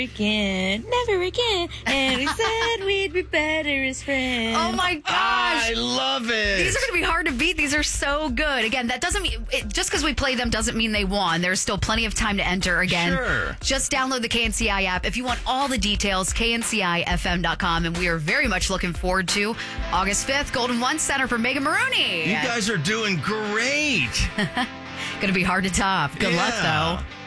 again, never again. And we said we'd be better as friends. Oh my gosh. I love it. These are going to be hard to beat. These are so good. Again, that doesn't mean, just because we play them doesn't mean they won. There's still plenty of time to enter. Again, Sure. Just download the KNCI app. If you want all the details, kncifm.com. And we are very much looking forward to August 5th, Golden One Center for Megan Maroney. You guys are doing great. Going to be hard to top. Good luck, though.